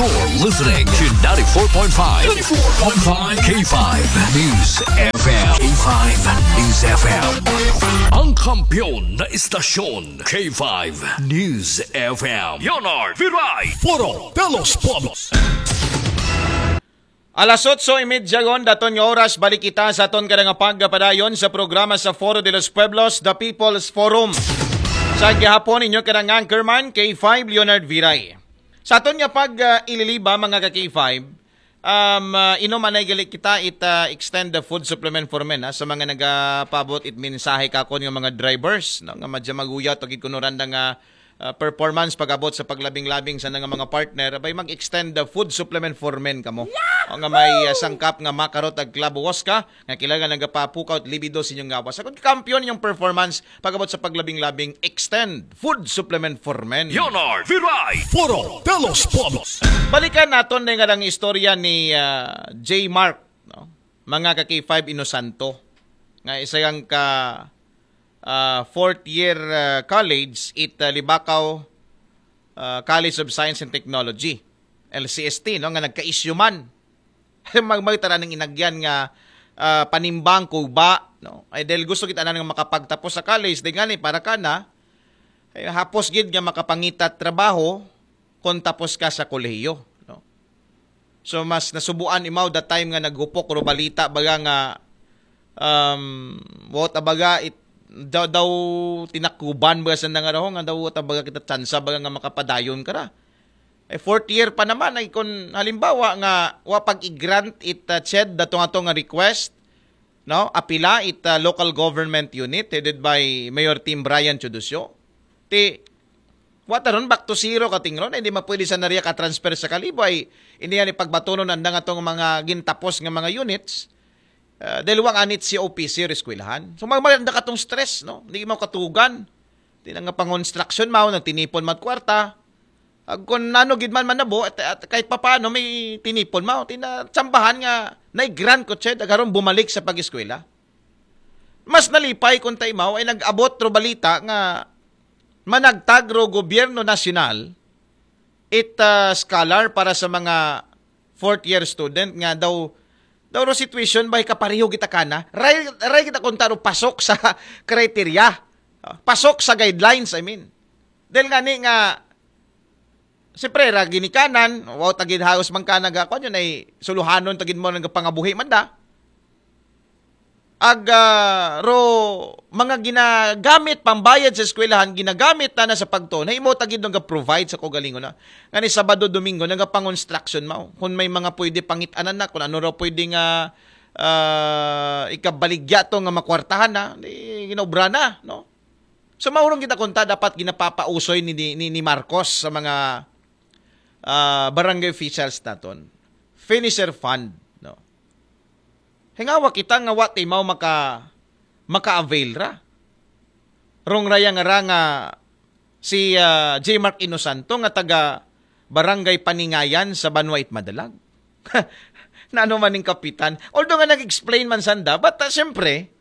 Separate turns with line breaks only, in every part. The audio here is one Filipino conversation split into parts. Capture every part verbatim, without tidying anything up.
You're listening to ninety-four point five ninety-four point five K five News F M. K five News F M. Ang kampiyon na istasyon K five News F M. Leonard Viray. Foro de los Pueblos.
Alas otso y media gon daton nga oras balik kita sa aton kada nga pagpadayon sa programa sa Foro de los Pueblos, The People's Forum. Sa gihapon inyo kada nga anchorman K five Leonard Viray. Sa aton nga pag uh, ililiba mga ka K five, um, uh, inuman ay gali kita it uh, extend the food supplement for men ha, sa mga nagapabot it mensahe kakon nga mga drivers no, nga madya maguyat og ikunuranda nga Uh, performance pag-abot sa paglabing-labing sa nga mga partner bay mag-extend the food supplement for men kamo. O nga may uh, sangkap nga makarot ag klabuos ka nga kailangan nagapapukaw libido sa inyong gawas. Kung kampiyon yung performance pag-abot sa paglabing-labing extend food supplement for men.
Leonard Viray. Foro de los Pueblos.
Balikan naton nga lang istorya ni uh, J. Mark no? Mga ka K five Inosanto nga isa yang ka Uh, fourth year uh, college it uh, Libakaw uh, College of Science and Technology L C S T no nga nagka-issue man magmagtara ng inagyan nga uh, panimbang kuba no ay dahil gusto kita na nga makapagtapos sa college di gani para kana ay hapos gid nga makapangitat trabaho kung tapos ka sa kolehiyo no. So mas nasubuan imaw that time nga naghupok ro balita baga nga um what abaga it daw daw tinakuban ba sa nga raw nga daw tabaga kita tsansa baga nga makapadayon ka ra. Eh fourth year pa naman ay kun halimbawa nga wa pag i-grant it uh, ched datong ato nga request no apila it uh, local government unit headed by Mayor Tim Brian Chudusyo. Ti wataron back to zero katingron hindi mapwede sa nariya ka transfer sa Kalibo ay hindi yan ipagbatunon andang atong mga gintapos nga mga units. Uh, dahil wang anit si O P C reskwelahan. So magmaganda ka tong stress, no? Hindi mo katugan. Di na nga pang-construction mo, nang tinipon mat kwarta. Ag kung nano gidman man nabo, at, at kahit papaano may tinipon mo, tinatsambahan nga, na-grant ko ched, agaron bumalik sa pag-eskwela. Mas nalipay kung tayo mo, ay nag-abot ro balita nga managtag ro gobyerno nasyonal it uh, scholar para sa mga fourth year student nga daw daw ro situation bay kapareho kita kana ray ray kita kontaro pasok sa criteria pasok sa guidelines I mean del nga ni nga siyempre ra ginikanan wow tagid haos man kana ga kon yun ay suluhanon tagid mo nga pangabuhi man da ag uh, ro mga ginagamit pambayad sa eskwelahan ginagamit na, na sa pagtunay imo tagid nga provide sa kogalingon na ngani Sabado Domingo nga pang-construction mao kung may mga pwede pangit-anan na kung ano ra pwede nga uh, ikabaligya to nga makwartahan na ginobra na no so maurong kita kunta dapat ginapapausoy ni ni, ni Marcos sa mga uh, barangay officials naton finisher fund hingawa kita nga wat imaw maka maka-avail ra. Rong raya nga ra nga si uh, J. Mark Inosanto nga taga Barangay Paningayan sa Banwait Madalag. Na ano man ning kapitan. Although nga nag-explain man sanda, but uh, siyempre,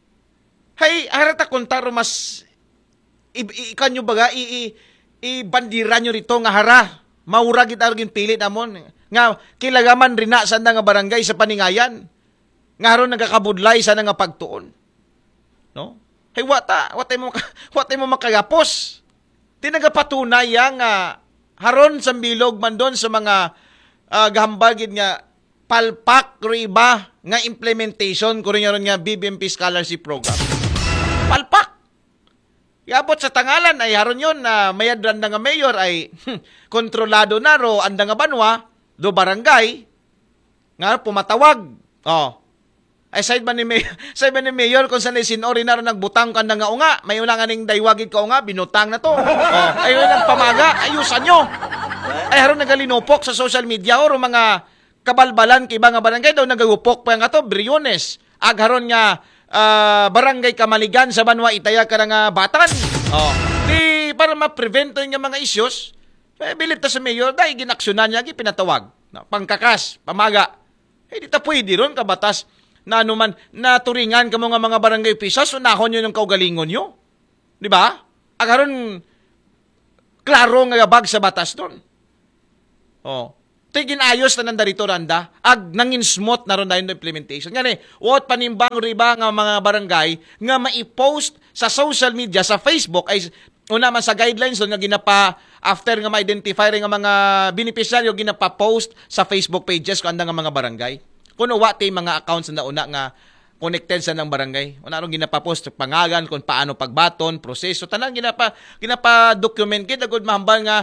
hay harata kontaro mas ikanyo baga i, i, bandira nyo rito nga hara. Maura gid argin pilit amon nga kilagaman rina sanda nga barangay sa Paningayan. Nga haron nagakabudlay sa nga pagtuon. No? Hey, wata, wata mo, wata mo makagapos. Tinagapatunay nga haron sa bilog man doon sa mga uh, gahambagid nga palpak riba nga implementation ko rin nga B B M P Scholarship Program. Palpak! Iabot sa tangalan ay haron yun na uh, mayadran na nga mayor ay hmm, kontrolado na ro anda nga banwa do barangay nga pumatawag. Oh, ay side man ni Mayor, side man ni Mayor kung saan sinori na rin nagbutang ka na nga unga, may ulang aning daywagid ka unga, binutang na to. Oh, ay yun pamaga, ayusan nyo. Ay haron nagalinupok sa social media o mga kabalbalan kay mga barangay daw nagagupok pa nga to, Briones. Ag haron nga uh, barangay Kamaligan sa Banwa Itaya ka nga batan. Oh, di para ma-prevent nga mga issues, eh, bilib ta sa Mayor, dahil ginaksyonan niya, pinatawag. No, pangkakas, pamaga. Eh, di ta pwede ron kabatas na anuman naturingan ka mga mga barangay officials, unahon nyo ng kaugalingon nyo. Di ba? Agaron, klaro nga bag sa batas doon. Oh. Ito'y ginayos na nanda rito randa. Ag nangin smooth na ron na yung implementation. Ngani, what panimbang riba nga mga barangay nga mai-post sa social media, sa Facebook, ay una man sa guidelines doon nga ginapa, after nga ma-identify rin nga mga beneficiaryo, ginapa-post sa Facebook pages kung anda nga mga barangay. Kuno wati mga accounts na una nga connected sa ng barangay. Una ron ginapa-post pangalan kung paano pagbaton, proseso, tanan ginapa ginapa-document kid agud mahambal nga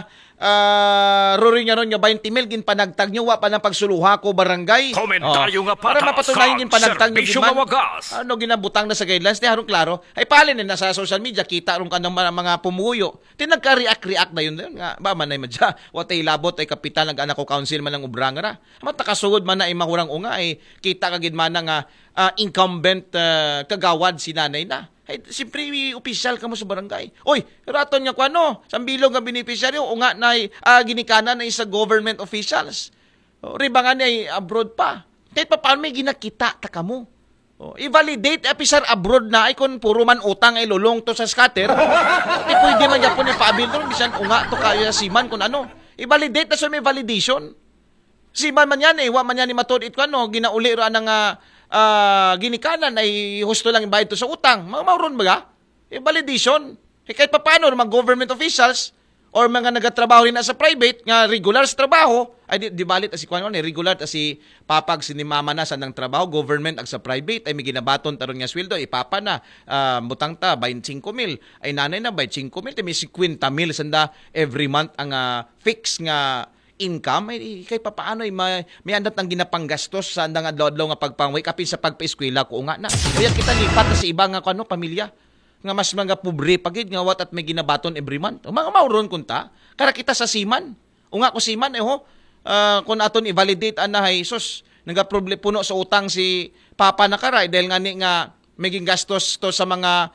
uh, ruri nga ron nga twenty mil gin panagtag nyo wa pa nang pagsuluha ko barangay.
Komentaryo nga patas.
Para mapatunayan gin panagtag nyo
Serbisyo
gin man.
nga wagas.
Ano ginabutang na sa guidelines ni harong klaro. Ay palin na sa social media kita ron kanang mga, mga pumuyo. Tin nagka-react-react na yun nga ba man ay madya. What ay labot ay kapital ng anak ko council man ng ubrangara. Matakasugod man na ay mahurang unga ay kita kagid man nga uh, incumbent uh, kagawad si nanay na. Ay, siyempre, opisyal ka mo sa barangay. Oy, raton nga kung ano, sambilog ang beneficiaryo, o nga na uh, ginikanan na isa government officials. O, ribangan ay abroad pa. Kahit pa paano may ginakita, taka mo. O, i-validate, apisar abroad na, ay kung puro man utang ay lulong to sa scatter, di pwede man yan po ni paabil doon, bisan unga to kaya siman kung ano. I-validate na so may validation. Siman man yan eh, wa man yan ni matod it ko ano, ginauli ro anang uh, uh, ginikanan ay husto lang ibayad to sa utang. Mga mauron ba? E validation. E kahit pa paano, mga government officials or mga nagatrabaho rin na sa private, nga regular sa trabaho, ay di, di balit as si Kwan ni regular as si papag sinimama na sa ng trabaho, government ag sa private, ay may ginabaton taron nga sweldo, ipapa na, uh, butang ta, twenty-five mil, ay nanay na, twenty-five mil, may fifty mil, sanda every month ang uh, fix nga income, ay kay papaano ay may, may andat ang ginapanggastos sa andang adlaw-adlaw nga pagpangway kapin sa pagpaeskwela ko nga na. Kaya kita lipat sa iba nga kano pamilya nga mas mga pobre pagid nga wat at may ginabaton every month. O, mga mauron kunta, kara kita sa siman. O nga ko siman eh ho, uh, kung aton i-validate anahay sus, nagaproblem puno sa utang si papa na karay dahil nga ni nga may gingastos to sa mga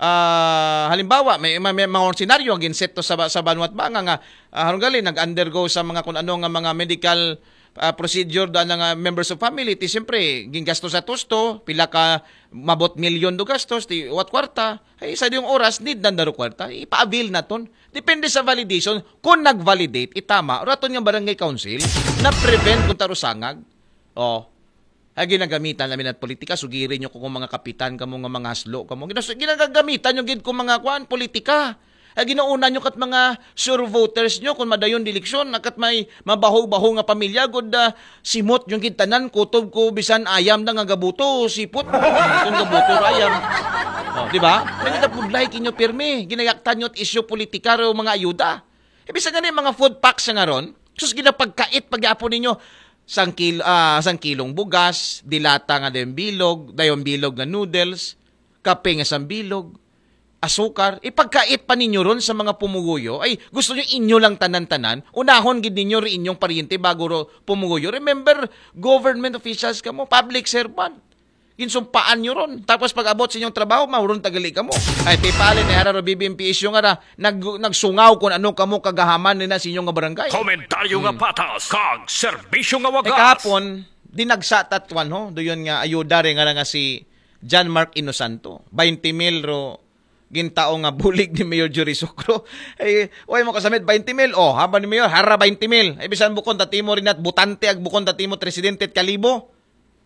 Uh, halimbawa may, may, may mga senaryo ang ginset to sa, sa banwat ba nga nga uh, harong gali nag-undergo sa mga kung ano nga mga medical uh, procedure da nga members of family ti siyempre gingastos sa tusto pila ka mabot milyon do gastos ti wat kwarta ay sa yung oras need nandaro kwarta ipa-avail naton depende sa validation kung nag-validate itama raton nga barangay council na prevent kung tarusangag oh ay ginagamitan namin at politika, sugirin nyo kung mga kapitan kamo nga mga haslo kamo. Ginagamitan nyo gid kung mga kuan politika. Ay ginauna nyo kat mga sure voters nyo kung madayon dileksyon, nakat may mabaho-baho nga pamilya, good uh, simot yung kintanan, kutob ko, bisan ayam na nga gabuto, sipot, kung gabuto, ayam. Oh, di ba? Nagitapudlay kinyo pirmi, ginayaktan nyo at isyo politika o mga ayuda. Ibig nga mga food packs nga ron, sus ginapagkait pag-aapon ninyo, sang kilo ah sang kilong bugas, dilata nga den bilog, dayon bilog nga noodles, kape nga sang bilog, asukar, ipagkait pa ninyo ron sa mga pumuguyo. Ay gusto niyo inyo lang tanan-tanan, unahon gid ninyo ri inyong paryente bago ro pumuguyo. Remember, government officials kamo, public servant. Ginsumpaan nyo ron. Tapos pag abot sa inyong trabaho, mahuron tagali ka mo. Ay, tipalin, eh, hararo B B M P issue nga na, nag, nagsungaw kung ano kamo kagahaman nila sa inyong nga barangay.
Komentaryo nga patas, kag serbisyo nga wagas.
Eh, kahapon, dinagsatatuan ho, doon nga ayuda rin nga nga si John Mark Inosanto. twenty mil ro, gintao nga bulig ni Mayor Jory Socro. Ay, way mo kasamit, twenty mil. Oh, haba ni Mayor, hara twenty mil. Ay, bisan bukon tatimo rin at butante, ag bukon tatimo presidente at kalibo.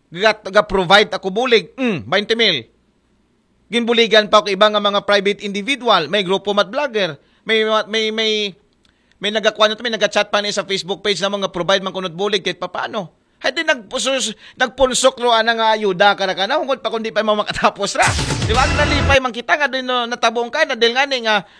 Ga-provide ako bulig, mm, twenty mil. Ginbuligan pa ako ibang mga private individual, may grupo mat vlogger, may may may may nagakuan nito, may naga-chat pa ni sa Facebook page na mga provide man kunot bulig kahit papaano. Hay din nagpusos nagpunsok ro ana nga ayuda kana kana hungod pa kundi pa mo makatapos ra. Di ba nalipay man kita nga din no, natabong ka na dil nga ni nga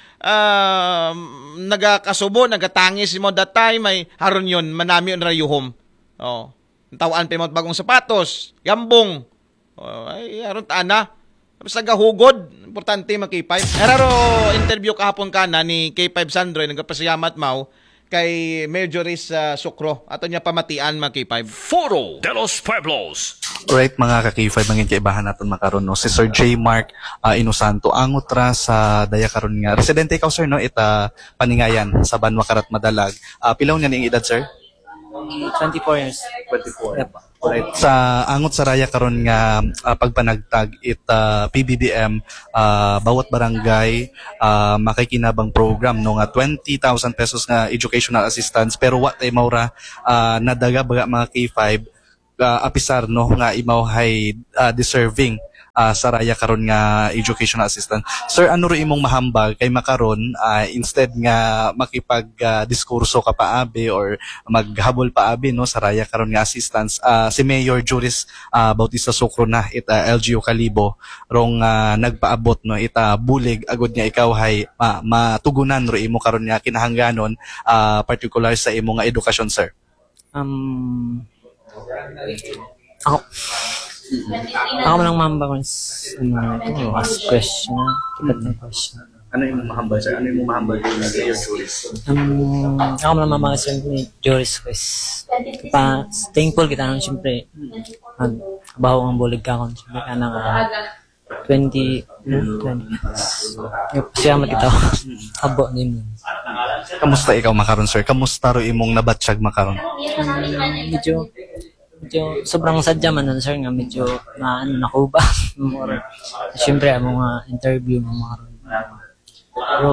uh, nagakasubo, nagatangis mo that time ay haron yon manami on rayuhom. Oh. Tawaan pa yung bagong sapatos, gambong. Oh, ay, aron taana. Sa gahugod, importante mga K five. Eraro interview kahapon ka na ni K five Sandro, nagpasayamat mau kay Mayor Joris uh, Socro. Ato niya pamatian mga K five.
Foro de los Pueblos.
Alright mga ka-K five, mangin kaibahan natin makaroon, no? Si Sir J. Mark uh, Inosanto, angot ra sa daya karon nga. Residente ikaw, sir, no? Ita paningayan sa Banwa Karat Madalag. Uh, pilaw niya ning edad, sir?
twenty-four years.
twenty-four.
Yep.
Alright. Sa angot sa raya karon nga ah, pagpanagtag it ah, P B B M ah, bawat barangay ah, makikinabang program no nga twenty thousand pesos nga educational assistance pero what ay maura ah, nadaga baga mga K five ah, apisar no nga imawhay ah, deserving ah, sa raya karon nga educational assistance. Sir, ano ro imong mahambag kay makaron ah, instead nga makipag ah, diskurso ka paabi or maghabol paabi no sa raya karon nga assistance ah, si Mayor Juris ah, Bautista Sucro na it ah, L G U Kalibo rong ah, nagpaabot no ita bulig agud nga ikaw hay ma, matugunan ro imo karon nga kinahangganon ah, particular sa imo nga edukasyon, sir.
Um, ako, ako man lang mambangon sa ano, ito, ask question. Kibat ng question.
Ano imong mahambag, sir? Ano imong mahambag kay Mayor Juris?
Um, ako man lang mambangon sa ni Joris Quest. Pa, thankful kita nang siyempre. Baho ang bulig ka kung siyempre ka nang uh, twenty, twenty minutes. Siyamat kita. Abo din.
Kamusta ikaw makaron, sir? Kamusta ro imong nabatsyag makaron?
Um, medyo medyo sobrang sadya man nun, sir, nga medyo na ano nakuba. More siyempre ang mga interview ng mga ron. Pero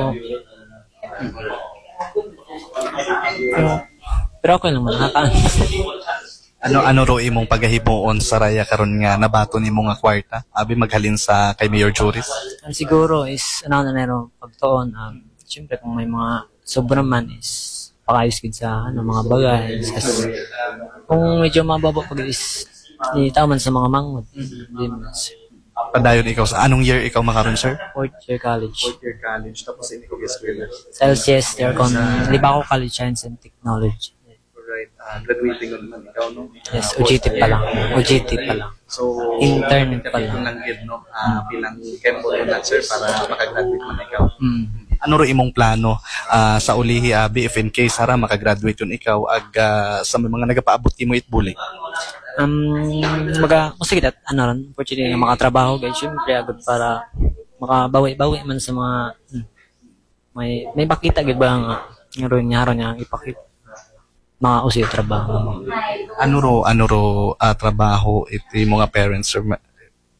pero pero okay naman, nakakaan.
Ano ano ro imong paghahimuon sa raya karon nga nabato nimo nga kwarta abi maghalin sa kay Mayor Juris?
Ang siguro is ano na nero pagtuon, um, siyempre kung may mga sobrang man is pakayos gid sa ano mga bagay. Kasi kung medyo mababa pag is di taman sa mga mangod. Hindi man.
Padayon ikaw sa anong year ikaw makaron, sir?
Fourth year college.
Fourth year college tapos ini ko eskwela.
Sa L C S, there kon Libaco College Science and Technology.
Right, uh, graduating naman ikaw no.
Yes, O G T pa lang. O G T pa lang.
So
Intern pa lang.
lang gid no. Uh, bilang Kembo na sir para makagraduate man ikaw.
Mm.
Ano ro imong plano ah, sa ulihi abi if in case hara makagraduate yun ikaw ag ah, sa mga nagapaabot mo itbuli?
Um, maga, kung sige, at ano rin, opportunity na makatrabaho, guys, syempre, agad para makabawi-bawi man sa mga, hmm, may, may pakita, gid ba, nga, nga rin, nga rin, nga ipakita, mga usi trabaho.
Ano ro ano ro ah, trabaho iti mga parents or ma-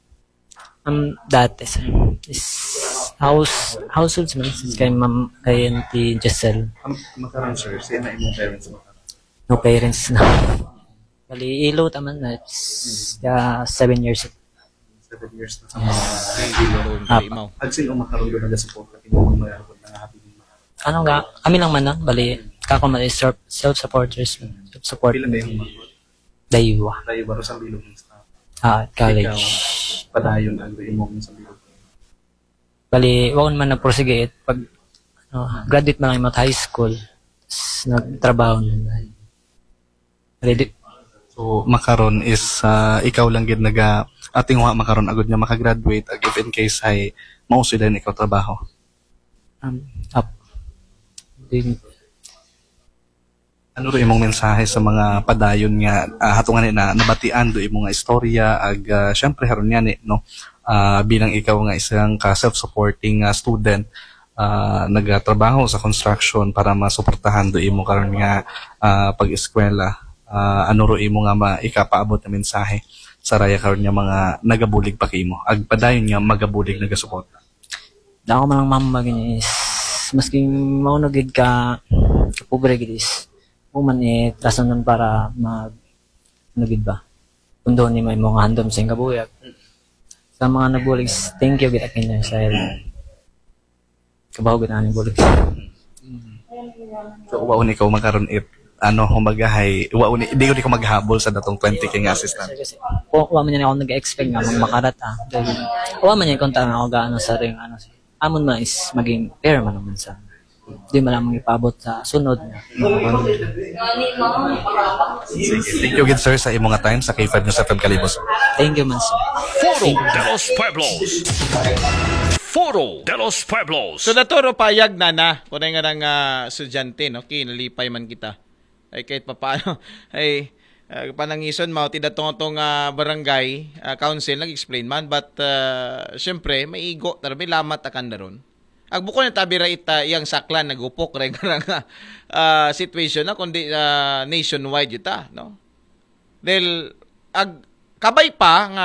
Um, dati, sir, is house, households man, kay ma'am, kay Auntie Giselle,
Am- makaron sir siya na imong parents mo?
no parents na. Bali, ilo taman na, it's, uh, seven years.
Seven years na.
Ah,
Ag sino makaron do nagasupport ka imong mga nga happy mo?
ano nga, kami lang man, no? Bali, kako man is self- self-supporters, self-support,
Pila ba yung mga
daywa,
tayo baro sa bilog ng staff?
ah, college.
Ikaw, padayon ang imong sa bilog.
Bali, wag man nagprosige it pag ano, graduate man lang mat high school, s- nagtrabaho na. Ready?
So makaron is ah, ikaw lang gid naga ating wa makaron agud nga makagraduate ag if in case ay mao sila ikaw trabaho.
Um, up. Din-
Ano ro imong mensahe sa mga padayon nga uh, hatungan ni na nabatian do imong nga istorya ag uh, syempre haron nga ni no ah, bilang ikaw nga isang ka self-supporting uh, student uh, nagatrabaho sa construction para masuportahan do imo karon nga ah, pag-eskwela. Ah, ano ro imo nga maikapaabot na mensahe sa raya karon nga mga nagabulig pa kimo ag padayon nga magabulig nagasuporta?
Ako man lang mamag niya is maski maunogid ka pobre gid is human eh rason nun para mag nagid ba kundo ni may mga handom sa kabuyag sa mga nabulig thank you gid akin sa kabaw gid ani bulig.
So waon ikaw makaron it ano humagahay waon di ko maghabol sa datong twenty k nga assistant.
Kasi wa wa man yan ako nag-expect nga mag makarata dahil wa man yan konta nga ako gaano sa ring ano amon man is maging fair man naman sa di man lang ipabot sa sunod nga.
Thank you again sir sa imong nga time sa K five News F M Kalibos.
Thank you man sir.
Foro de los Pueblos. Foro de los Pueblos.
So naturo payag na na kung nga ng uh, estudyante no kinalipay man kita ay kahit papaano ay uh, panangison mao ti datong tong uh, barangay uh, council nag-explain man but uh, syempre may igo tarbi lamat akan daron Agbuko na tabi ra ita iyang saklan nagupok ra nga uh, situation na kundi uh, nationwide yuta, no? Dahil ag kabay pa nga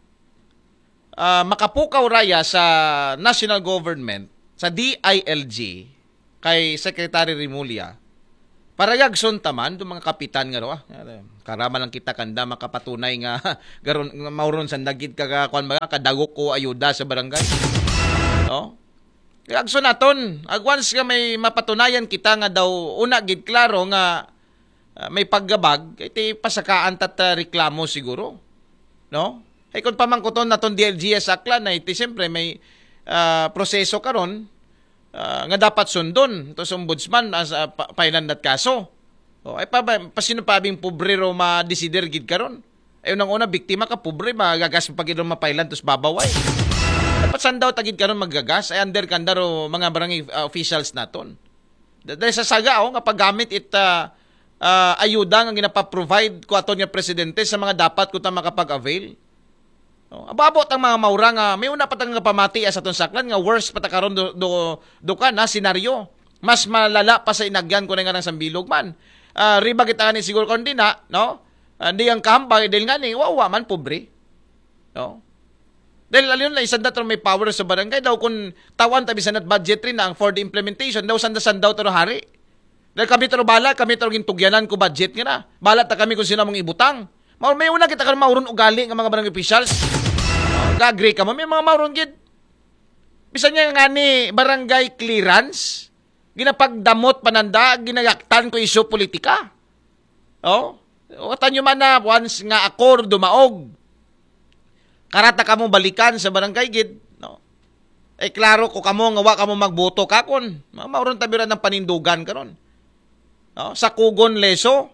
uh, makapukaw raya sa national government sa D I L G kay Secretary Remulla paragag suntaman do mga kapitan nga ro ah. Karama lang kita kanda makapatunay nga garon mauron sa dagit ka kuan mga kadagok ko ayuda sa barangay, no? Agso naton, ag once nga may mapatunayan kita nga daw una gid klaro nga uh, may paggabag, iti pasakaan tat uh, reklamo siguro. No? Ay kung pamangkuton naton D L G S akla na iti siyempre may uh, proseso karon uh, nga dapat sundon to sa ombudsman as uh, pailan dat kaso. O ay pa pasino pa bing pobrero ma-desider gid karon. Ay unang una biktima ka pobre magagas pag idong mapailan tos babaway. Dapat sandaw tagid karon maggagas ay under kandaro mga barangay uh, officials naton. Dahil sa saga oh, nga paggamit it uh, uh, ayuda nga ginapa-provide ko aton nga presidente sa mga dapat ko ta makapag-avail. Oh, ababot ang mga maura nga may una pa tang pamati sa aton saklan nga worst pa ta karon do, do, do ka na senaryo. Mas malala pa sa inagyan ko na nga ng sambilog man. Uh, riba kita ni siguro kon di na, no? Hindi uh, ang kahambay dahil nga ni wawa man pobre. No? Dahil alin na isang datro may power sa barangay daw kung tawan tabi sa net budget rin na ang for the implementation daw sanda-sandaw taro hari. Dahil kami taro bala, kami taro gintugyanan ko budget nga na. Bala ta kami kung sino mong ibutang. May una kita karon mauron ugali ng mga barangay officials. Ga-agree ka mo may mga mauron gid. Bisan niya nga ni barangay clearance, ginapagdamot pananda, ginagaktan ko isyu politika. Oh, o tanyo man na once nga akor dumaog. Karata ka mo balikan sa barangay gid, no? Eh klaro ko kamo nga wa kamo magboto kakon. Mauron tabiran ng panindugan karon. No? Sa Kugon Leso,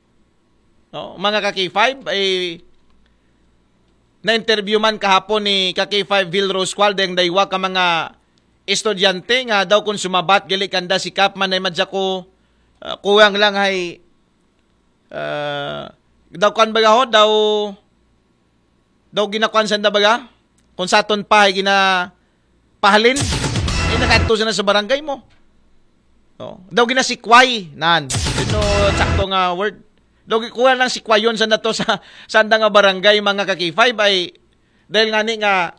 no? Mga ka K five ay na-interview man kahapon ni ka K five Vil Rosqual deng daywa ka mga estudyante nga daw kung sumabat gali kanda si Kapman ay madya ko uh, kuwang lang ay uh, daw kan baga ho daw daw ginakuan sanda baga kung saton pa ay gina pahalin ay nakato na sa barangay mo, no? Daw gina sikway nan ito sakto nga word daw kuha lang sikwayon sanda to sa sanda nga barangay mga ka K five ay dahil nga ni nga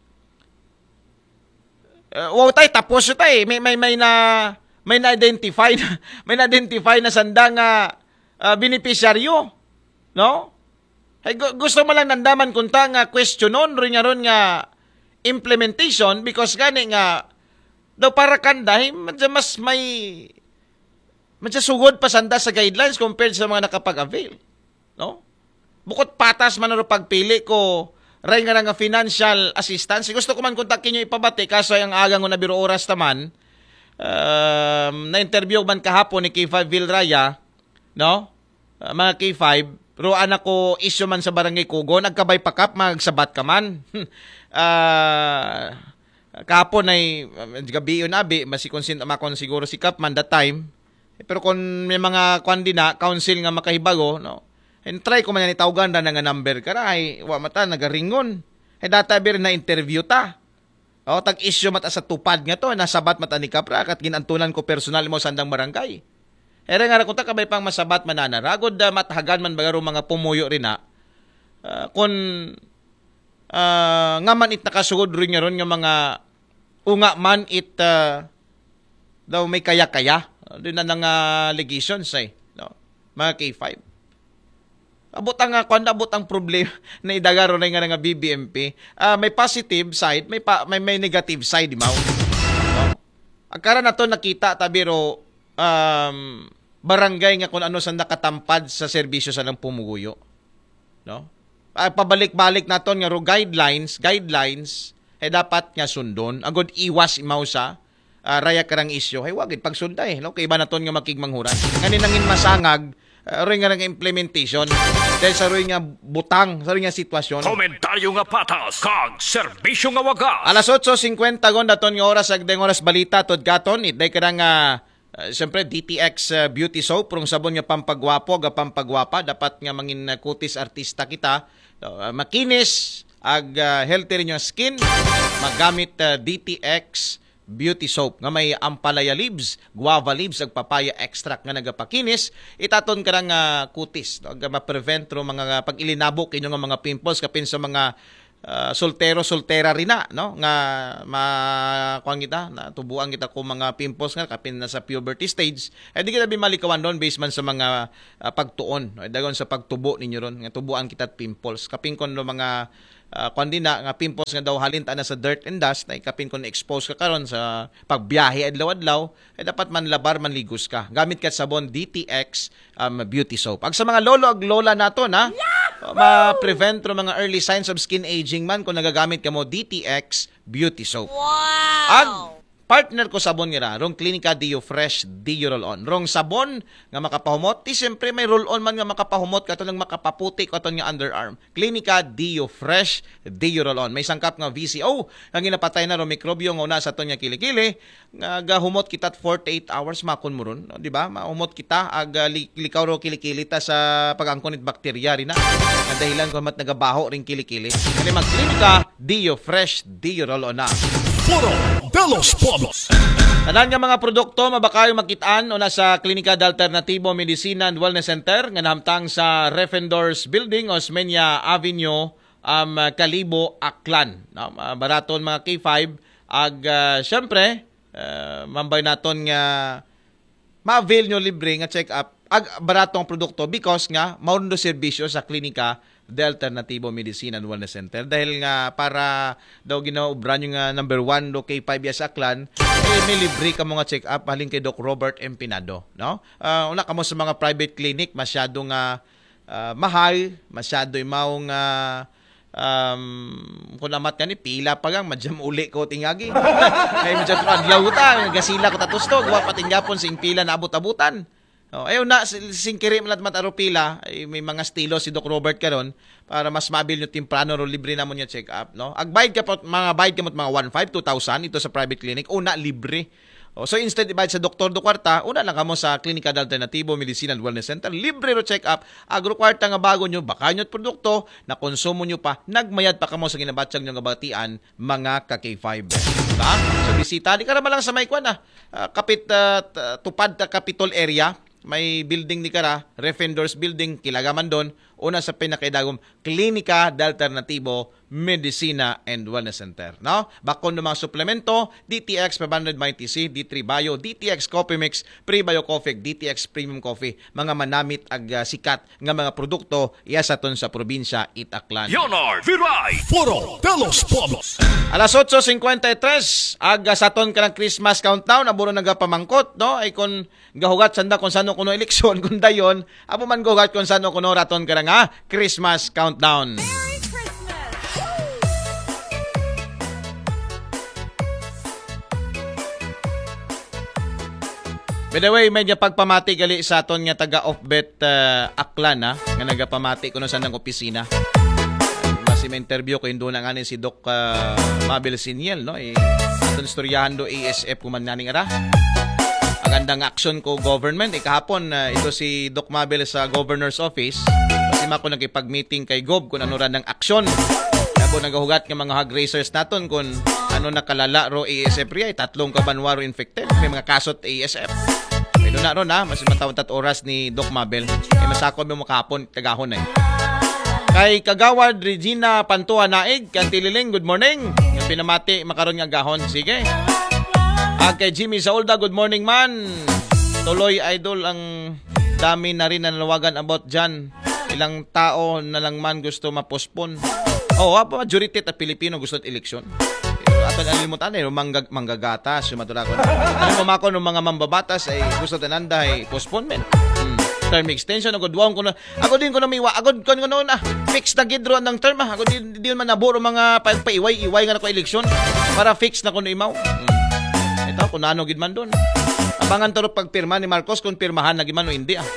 uh, wow tay tapos tay may may may na may na-identify na may na-identify na sanda nga uh, beneficiaryo, no? Ay, gusto mo lang nandaman kung ta nga questionon rin nga ron nga implementation because gani nga daw para kanday mas may mas sugod pa sanda sa guidelines compared sa mga nakapag-avail, no? Bukod patas man ro pagpili ko ray nga nga financial assistance. Gusto ko man kontakin nyo ipabati kaso ang agang ko na biro oras taman um, na-interview man kahapon ni K five Vil Raya, no? Uh, mga K five roan ako issue man sa barangay Kugon, nagkabay pakap, magsabat ka man. uh, kahapon ay, gabi yun abi, masikonsin, makon siguro si Kapman that time. Pero kung may mga kwandi na, council nga makahibago, no? And try ko man yan itawgan na nga number ka na, ay, wa mata, nagaringon. Ay data bir na interview ta. O, tag-issue mata sa tupad nga to, nasabat mata ni Kapra, at ginantunan ko personal mo sandang barangay. Ere nga rakunta kabay pang masabat manana. Ragod da mathagan man bagaro mga pumuyo rin na. Uh, kung uh, nga man it nakasugod rin nga ron nga mga unga man it uh, daw may kaya-kaya. Doon na nga allegations ay. No? Mga K five. Abot ang uh, kung abot ang problema na idagaro na nga nga B B M P. Uh, may positive side, may, pa, may, may negative side, imaw. No? Agkara na to nakita tabiro um, barangay nga kung ano sa nakatampad sa serbisyo sa nang pumuguyo, no? Ay pabalik-balik naton nga ro guidelines, guidelines ay dapat nga sundon. Agod iwas imaw sa uh, raya karang isyo. Hay wag gid pagsunday, no? Kay iba naton nga makigmanghuran. Ngani nangin masangag uh, ro nga nga implementation dahil sa ro nga butang, sa ro nga sitwasyon.
Komentaryo nga patas kag serbisyo nga wagas.
Alas eight fifty gon daton nga oras agdeng oras balita tod katon itday kada nga Uh, Siyempre, D T X uh, Beauty Soap, prong sabon nga pampagwapo, ga pampagwapa, dapat nga mangin uh, kutis artista kita. Uh, makinis, ag uh, healthy rin yung skin, magamit uh, D T X beauty soap nga may ampalaya leaves, guava leaves ag papaya extract nga nagapakinis itaton karang uh, kutis no aga ma-prevent ro mga pag ilinabo kinyo nga mga pimples kapin sa mga Uh, soltero soltera rin na no nga ma kuan kita na tubuan kita ko mga pimples nga kapin na sa puberty stage ay di kita bimalikawan doon based man sa mga uh, pagtuon no dagon sa pagtubo ninyo ron nga tubuan kita pimples kapin kon no mga uh, kuan din na nga pimples nga daw halin ta na sa dirt and dust ay kapin kon expose ka karon sa pagbiyahe adlaw-adlaw ay dapat man labar man ligos ka gamit ka sabon D T X um, beauty soap ag sa mga lolo ag lola nato na ma-prevent ro mga early signs of skin aging man kung nagagamit ka mo D T X beauty soap. Wow! Ag partner ko sabon nga rong Clinica Dio Fresh Dio Roll-On. Rong sabon nga makapahumot, ti siyempre may roll-on man nga makapahumot kato lang makapaputi kato nga underarm. Clinica Dio Fresh Dio Roll-On. May sangkap nga V C O nga ginapatay na ro mikrobyo nga una sa to nga kilikili nga gahumot kita forty-eight hours makon mo ron, no? Di ba? Mahumot kita ag uh, likaw ro kilikili ta sa pag-angkonit bakterya rin na. Ang dahilan kung mat nagabaho ring kilikili. Kani mag Clinica Dio Fresh Dio Roll-On na.
Foro de los Pueblos.
Tanan nga mga produkto mabakayo makitaan o nasa Klinika de Alternatibo Medicina and Wellness Center nga nahamtang sa Refendors Building, Osmeña Avenue, um, Kalibo, Aklan. No, uh, baraton mga K five ag uh, syempre uh, mambay naton nga ma-avail nyo libre nga check-up ag baratong produkto because nga maundo serbisyo sa Klinika de Alternatibo Medicina and Wellness Center dahil nga para daw ginaubran yung uh, number one do K five ya sa Aklan eh, may libre ka mga check up halin kay Doc Robert Empinado no uh, una kamo sa mga private clinic masyado nga uh, mahal masyado imaw nga um, kung namat ka ni pila pa gang madyam uli ko tingagi ay madyam adlaw ta gasila ko tatustog wa patinggapon sing pila na abot-abutan. Oh, ayaw na, singkiri malat mataropila, ay may mga estilo si Doc Robert karon para mas mabil nyo timprano ro libre na mo niya check up, no? Ag bayad ka po, mga bayad ka mo mga one five, two thousand ito sa private clinic, una libre. Oh, so instead ibayad sa Doktor do Kwarta, una lang kamo sa Klinika de Alternatibo Medicina and Wellness Center, libre ro check up. Agro kwarta nga bago nyo, baka nyo't produkto na konsumo nyo pa, nagmayad pa kamo sa ginabatsag nyo nga batian, mga ka K five. Diba? So bisita, di ka naman lang sa may kwan ah. Uh, kapit uh, tupad ta Capitol area. May building ni Kara, Refendors Building, kilagaman doon, una sa pinakaidagom, Klinika de Alternatibo Medicina and Wellness Center. No? Bakon ng mga suplemento, D T X five hundred ninety C, D three Bio, D T X Coffee Mix, Pre-Bio Coffee, D T X Premium Coffee, mga manamit ag uh, sikat nga mga produkto iasaton sa probinsya Itaklan.
Leonard Viray, Foro de los Pueblos.
Alas eight fifty-three, ag uh, saton ka ng Christmas countdown, aburo nagapamangkot, no? Ay kun gahugat sanda kung sano kuno eleksyon, kung dayon, abo man gahugat kung sano kuno raton ka nga Christmas countdown. By the way, medyo pagpamati gali sa aton nga taga Offbet uh, Aklan ha, nga nagapamati kuno sa nang opisina. Basi may interview ko indo na nga si Doc uh, Mabel Siniel, no? Eh, aton istoryahan do A S F kuman naning ara. Ang gandang action ko government, eh, kahapon uh, ito si Doc Mabel sa Governor's Office. Kasi mako nagipag-meeting kay Gob kung ano ra ng aksyon. Ako nagahugat ng mga hog racers naton kung ano nakalala ro A S F riya, tatlong kabanwaro infected, may mga kasot A S F. Pero na ron ha, mas matawad tat oras ni Doc Mabel. Kaya masakon mo makapon, tagahon eh. Kay Kagawad Regina Pantua Naig, Kantililing, good morning. Yung pinamati, makaroon nga gahon. Sige. At kay Jimmy Saulda, good morning man. Tuloy idol ang dami na rin na nalawagan about dyan. Ilang tao na lang man gusto mapospon. Oo, oh, majority at Pilipino gusto at eleksyon. Aton alimutan eh, manggag manggagatas, sumatula ko. Ano mo mako ng mga mambabatas ay gusto tananda ay postponement. Hmm. Term extension, agad wawang ko na. Ako din ko na miwa, agad ko na noon ah. Fix na gidro ng term ah. Ako din, din man naburo mga paiway-iway nga na ko eleksyon. Para fix na ko na imaw. Hmm. Ito, kung ano gid man doon. Abangan taro pagpirma ni Marcos kung pirmahan na gid man o hindi ah.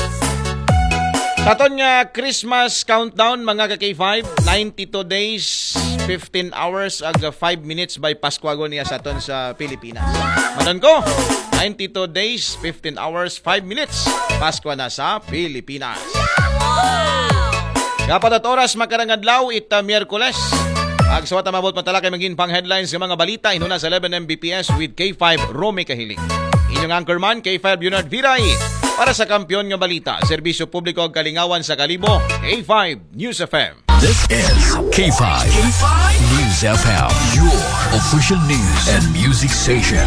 Katon nga Christmas countdown mga ka K five, ninety-two days, fifteen hours ag five minutes by Pascuago niya sa aton sa Pilipinas. Manon ko, ninety-two days, fifteen hours, five minutes, Pasko na sa Pilipinas. Kapat at oras makarangadlaw ita Miyerkules. Agsawat ang mabot matalakay maging pang headlines ng mga balita inuna sa eleven M B P S with K five Romy Kahiling. Inyong anchorman K five Leonard Viray para sa Kampiyon nga Balita, Serbisyo Publiko ug Kalingawan sa Kalibo, K five News F M.
This is K five. K five News F M, your official news and music station.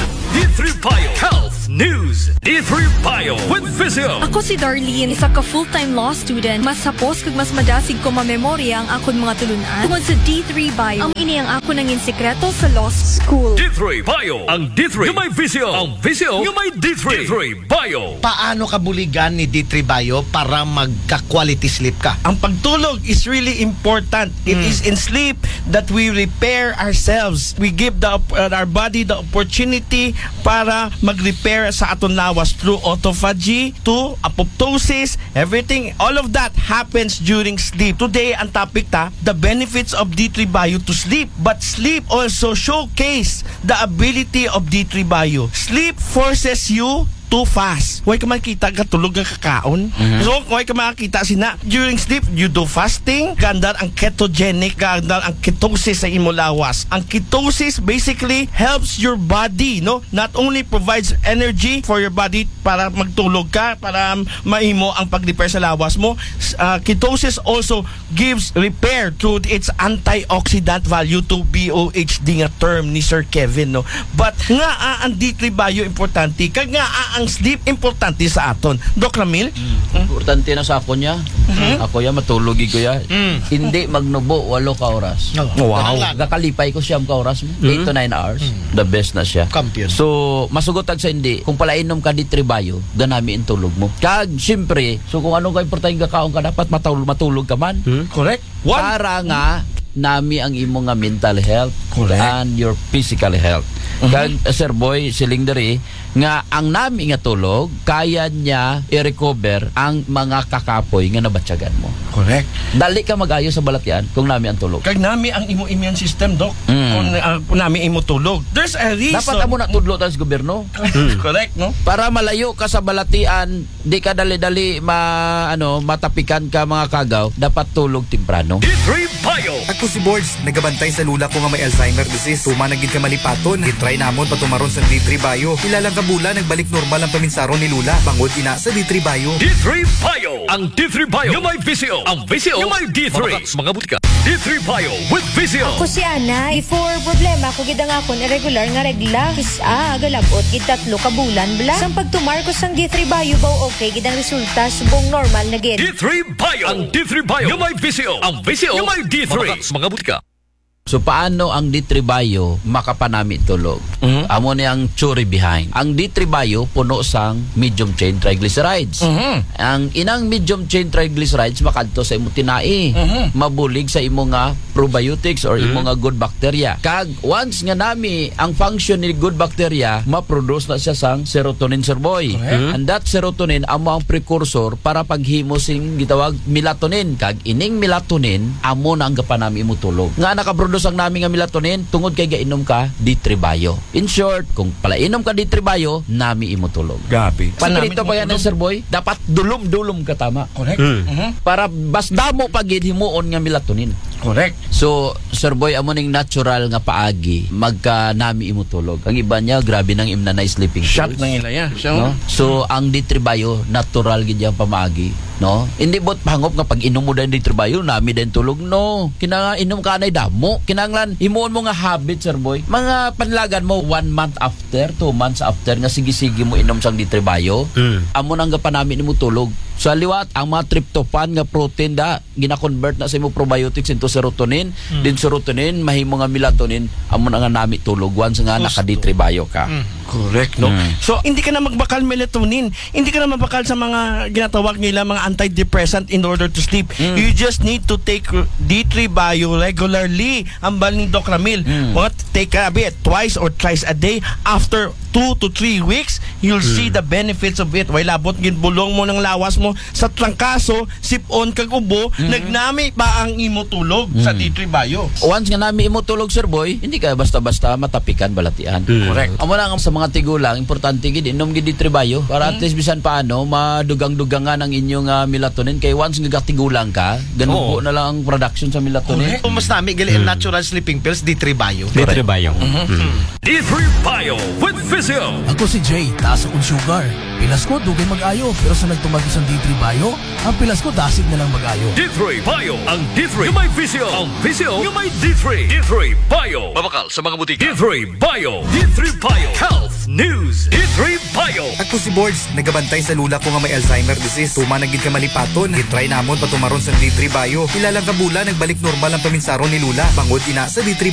D three Bio Health News. D three Bio with Visio.
Ako si Darlene, isa ka full-time law student. Mas sapos kag mas madasig ko mamemorya ang akon mga tulunan tungod sa D three Bio. Ang ini ang ako nangin sekreto sa law school.
D three Bio. Ang D three yung may Visio. Ang Visio yung may D three. D three Bio.
Paano ka buligan ni D three Bio para magka-quality sleep ka?
Ang pagtulog is really important. It
Mm.
is in sleep that we repair ourselves. We give the uh, our body the opportunity para mag-repair sa aton lawas through autophagy, to apoptosis, everything. All of that happens during sleep. Today, ang topic ta, the benefits of D three Bio to sleep. But sleep also showcase the ability of D three Bio. Sleep forces you too fast. Huwag ka makita katulog ang kakaon. Mm-hmm. So, huwag ka makita sina. During sleep, you do fasting. Gandar ang ketogenic. Gandar ang ketosis sa imo lawas. Ang ketosis basically helps your body, no? Not only provides energy for your body para magtulog ka, para maimo ang pag-repair sa lawas mo. Uh, ketosis also gives repair through its antioxidant value to B O H D nga term ni Sir Kevin, no? But nga uh, ang D three Bio importante. Kag nga uh, ang sleep importante sa aton. Doc Ramil?
Mm. Importante na sa ako niya.
Mhm.
Ako ya matulog ko ya.
Mm.
Hindi magnubo walo ka oras.
Oh.
Wow.
Gakalipay ko siyam ka oras. eight to nine hours. The best na siya.
Kampiyon.
So, masugotag sa hindi. Kung palainom ka di tribayo, ganami ang tulog mo. Kag, siyempre, so kung ano ka importante kakaon ka, dapat matulog, matulog ka man.
Correct. One.
Para nga, nami ang imo nga mental health
Correct.
and your physical health. Kag, uh, Sir Boy, silingdari, nga ang nami nga tulog, kaya niya i-recover ang mga kakapoy nga nabatsyagan mo.
Correct.
Dali ka mag-ayo sa balat yan kung nami ang tulog.
Kag nami ang imo immune system, Doc.
Mm.
Kung, uh, kung nami imo tulog. There's a reason.
Dapat amo na tudlo tayo sa gobyerno.
Correct, no?
Para malayo ka sa balatian, di ka dali-dali ma, ano, matapikan ka mga kagaw, dapat tulog temprano.
D three Bio.
Ako si Boards, nagabantay sa lula ko nga may Alzheimer disease. Tuma na gid ka malipaton. Gitry namon patumaron sa D three Bio. Ilalang kabula nagbalik normal ang paminsaron ni Lula. Bangod ina sa D three Bio.
D three Bio. Ang D three Bio yung may Visio. Ang Visio yung may D three. Mga butika. D three Bio with Visio.
Ako si Ana, before problema ko gid ang akon irregular nga regla. Kisa galabot gid tatlo ka bulan bla. Sang pagtumar ko sang D three Bio baw okay gid ang resulta subong normal na gid.
D three Bio. Ang D three Bio yung may Visio. Ang Visio yung may D three. Mga butika.
So paano ang D three Bio makapanami tulog?
Mhm.
Amo ni ang theory behind. Ang D three Bio puno sang medium chain triglycerides.
Mhm.
Ang inang medium chain triglycerides makadto sa imo tinai.
Mhm.
Mabulig sa imo nga probiotics or imo nga good bacteria. Kag once nga nami ang function ni good bacteria, ma-produce na siya sang serotonin, Sir Boy.
Correct.
And that serotonin amo ang precursor para paghimo sing gitawag melatonin. Kag ining melatonin amo na ang gapanami imo tulog. Nga naka ang nami nga melatonin tungod kay gainom ka D three Bio. In short, kung palainom ka D three Bio, nami imo tulog.
Gabi.
Panamit pa yan, Sir Boy, dapat dulom-dulom ka tama.
Correct. Mhm.
Para bas damo pagid himuon nga melatonin.
Correct.
So, Sir Boy, amo ning natural nga paagi magka nami imo tulog. Ang iba niya grabe nang imna na sleeping
Shot
pills.
na ila ya. So,
No? So, ang D three Bio natural gid yang pamaagi, no? Hindi bot pangop nga pag inom mo din D three Bio, nami din tulog, no. Kinanga inom ka nay damo. Kinanglan himuon mo nga habit, Sir Boy. Mga panlagan mo one month after, two months after nga sige-sige mo inom sang D three Bio. Amo nang gapanami nimo tulog. Sa liwat, ang mga tryptophan nga protein da gina-convert na sa imo probiotics into serotonin. Din serotonin mahimo nga melatonin, amo na nga nami tulog once nga naka D three Bio ka.
correct, no?
Mm.
So, hindi ka na magbakal melatonin. Hindi ka na magbakal sa mga ginatawag nila mga antidepressant in order to sleep.
Mm.
You just need to take D three Bio regularly. Ang bal ni Doc Ramil.
Mm.
Mga take a bit, twice or thrice a day. After two to three weeks, you'll see the benefits of it. Way labot gid bulong mo ng lawas mo sa trangkaso, sipon kag ubo, nagnami pa ang imo tulog sa D three Bio.
Once nga nami imo tulog, Sir Boy, hindi ka basta-basta matapikan, balatian. Correct. Amo lang sa mga tigulang, importante gid inom gid D three Bio para at least bisan paano madugang-dugangan ang inyong uh, melatonin kay once nga gatigulang ka, ganun
Oo.
po na lang ang production sa melatonin.
Kung mas nami gali ang natural sleeping pills, D three Bio.
D three Bio.
D three Bio with Physio.
Ako si Jay, taas akong sugar. Pilas ko, dugay mag-ayo. Pero sa nagtumagi sa D three Bio, ang pilas ko, dasig na lang mag-ayo.
D three Bio. Ang D three yung may Physio. Ang Physio yung may D three. D three Bio. Mabakal sa mga butika. D three Bio. D three Bio. Health News. D three Bio.
Ako si Boards, nagabantay sa lula ko nga may Alzheimer disease. Tuma na gid ka malipaton. Gitry namon patumaron sa D three Bio. Ilalang kabula nagbalik normal ang paminsaron ni lula. Bangod ina sa D three